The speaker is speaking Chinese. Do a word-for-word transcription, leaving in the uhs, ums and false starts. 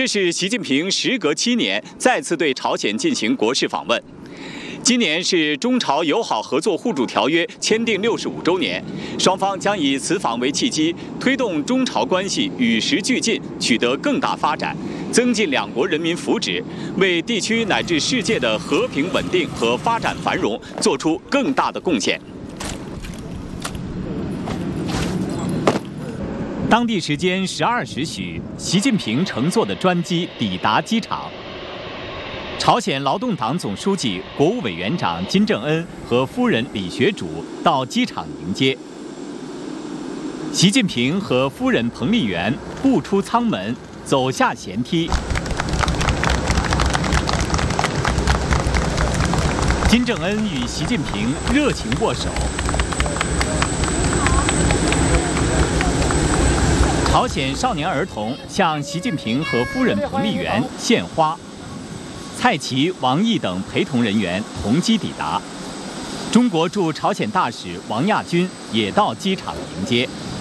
这是习近平时隔七年再次对朝鲜进行国事访问。今年是中朝友好合作互助条约签订六十五周年，双方将以此访为契机，推动中朝关系与时俱进，取得更大发展，增进两国人民福祉，为地区乃至世界的和平稳定和发展繁荣做出更大的贡献。当地时间十二时许，习近平乘坐的专机抵达机场。朝鲜劳动党总书记、国务委员长金正恩和夫人李学主到机场迎接。习近平和夫人彭丽媛步出舱门，走下舷梯。金正恩与习近平热情握手。朝鲜少年儿童向习近平和夫人彭丽媛献花。蔡奇、王毅等陪同人员同机抵达，中国驻朝鲜大使王亚军也到机场迎接。